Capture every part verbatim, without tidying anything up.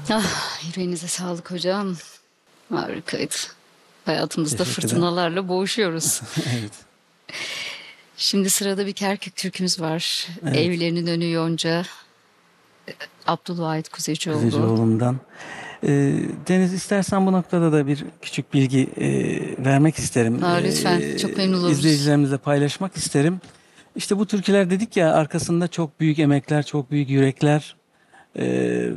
Ah, yüreğinize sağlık hocam. Harikaydı. Hayatımızda Teşekkür ederim. fırtınalarla boğuşuyoruz. Evet. Şimdi sırada bir Kerkük türkümüz var. Evet. Evlerinin önü yonca. Abdülvahit Kuzeycioğlu. Kuzeycioğlu'ndan. Ee, Deniz, istersen bu noktada da bir küçük bilgi e, vermek isterim. Aa, lütfen. Çok memnun Ee, oluruz. izleyicilerimizle paylaşmak isterim. İşte bu türküler dedik ya, arkasında çok büyük emekler, çok büyük yürekler e,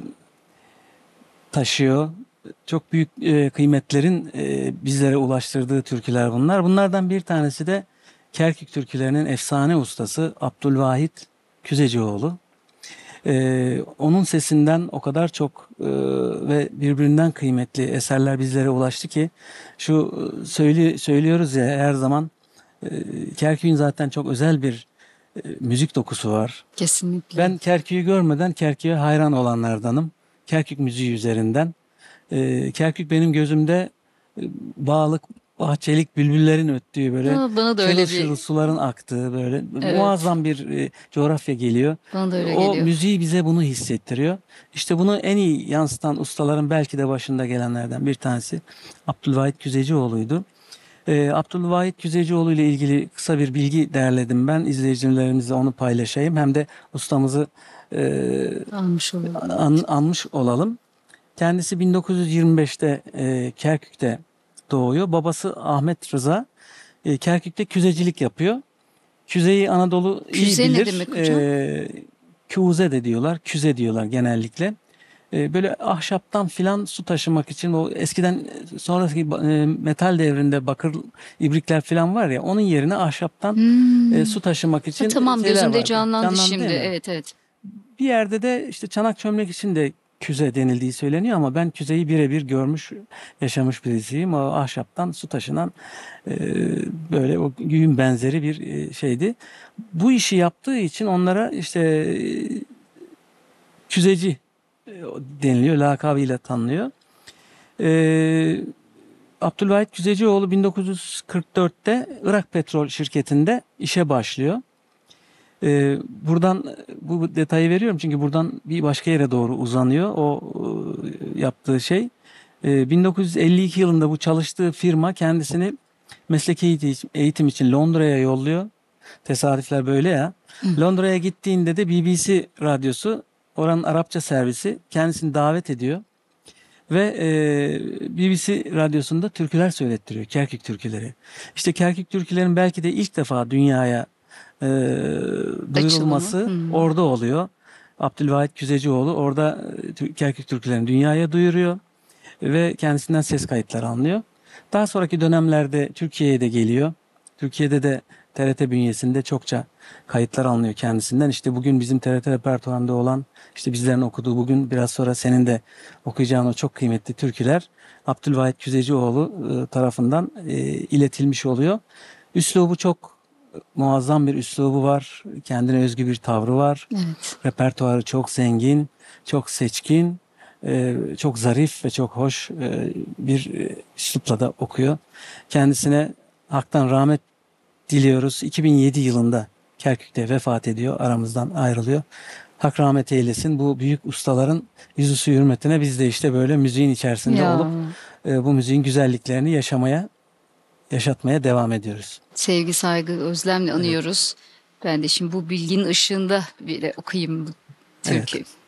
taşıyor. Çok büyük e, kıymetlerin e, bizlere ulaştırdığı türküler bunlar. Bunlardan bir tanesi de Kerkük türkülerinin efsane ustası Abdülvahit Küzecioğlu. Ee, onun sesinden o kadar çok e, ve birbirinden kıymetli eserler bizlere ulaştı ki şu e, söyle, söylüyoruz ya her zaman, e, Kerkük'ün zaten çok özel bir e, müzik dokusu var. Kesinlikle. Ben Kerkük'ü görmeden Kerkük'e hayran olanlardanım. Kerkük müziği üzerinden. E, Kerkük benim gözümde e, bağlık, bahçelik, bülbüllerin öttüğü, böyle Aa, bana da şırıl öyle şırıl bir... suların aktığı, böyle Evet. muazzam bir e, coğrafya geliyor. Bana da öyle O geliyor. müziği bize bunu hissettiriyor. İşte bunu en iyi yansıtan ustaların belki de başında gelenlerden bir tanesi Abdülvahit Küzecioğlu'ydu. Ee, Abdülvahit Küzecioğlu ile ilgili kısa bir bilgi derledim ben. İzleyicilerimizle onu paylaşayım. Hem de ustamızı e, Almış olalım. an- anmış olalım. Kendisi bin dokuz yüz yirmi beşte e, Kerkük'te doğuyor. Babası Ahmet Rıza e, Kerkük'te küzecilik yapıyor. Küzeyi Anadolu iyi Küze ne bilir. demek hocam? E, küze de diyorlar, küze diyorlar genellikle. E, böyle ahşaptan filan su taşımak için, o eskiden sonraki e, metal devrinde bakır ibrikler filan var ya, onun yerine ahşaptan e, Hmm. su taşımak Ha, için tamam şeyler gözümde vardı. canlandı Canlandı şimdi. değil mi? Evet evet. Bir yerde de işte çanak çömlek için de küze denildiği söyleniyor ama ben küzeyi birebir görmüş, yaşamış birisiyim. O ahşaptan su taşınan e, böyle o güğüm benzeri bir e, şeydi. Bu işi yaptığı için onlara işte e, küzeci e, deniliyor, lakabıyla tanınıyor. E, Abdülvahit Küzecioğlu bin dokuz yüz kırk dörtte Irak Petrol Şirketi'nde işe başlıyor. Ee, buradan bu bu detayı veriyorum çünkü buradan bir başka yere doğru uzanıyor o e, yaptığı şey. Ee, bin dokuz yüz elli iki yılında bu çalıştığı firma kendisini mesleki eğitim, eğitim için Londra'ya yolluyor. Tesadüfler böyle ya. Londra'ya gittiğinde de B B C radyosu, oranın Arapça servisi kendisini davet ediyor ve e, B B C radyosunda türküler söylettiriyor. Kerkük türküleri. İşte Kerkük türkülerin belki de ilk defa dünyaya e, Açılımı. duyurulması Hmm. orada oluyor. Abdülvahit Küzecioğlu orada e, Kerkük türkülerini dünyaya duyuruyor ve kendisinden ses kayıtları alınıyor. Daha sonraki dönemlerde Türkiye'ye de geliyor. Türkiye'de de T R T bünyesinde çokça kayıtlar alınıyor kendisinden. İşte bugün bizim T R T repertuarında olan, işte bizlerin okuduğu, bugün biraz sonra senin de okuyacağın o çok kıymetli türküler Abdülvahit Küzecioğlu e, tarafından e, iletilmiş oluyor. Üslubu çok muazzam bir üslubu var. Kendine özgü bir tavrı var. Evet. Repertuarı çok zengin, çok seçkin, e, çok zarif ve çok hoş e, bir e, üslupla da okuyor. Kendisine haktan rahmet diliyoruz. iki bin yedi yılında Kerkük'te vefat ediyor, aramızdan ayrılıyor. Hak rahmet eylesin. Bu büyük ustaların yüzüstü hürmetine biz de işte böyle müziğin içerisinde olup Ya e, bu müziğin güzelliklerini yaşamaya, yaşatmaya devam ediyoruz. sevgi, saygı, özlemle Evet, anıyoruz. Ben de şimdi bu bilginin ışığında bir de okuyayım bu evet. türkü.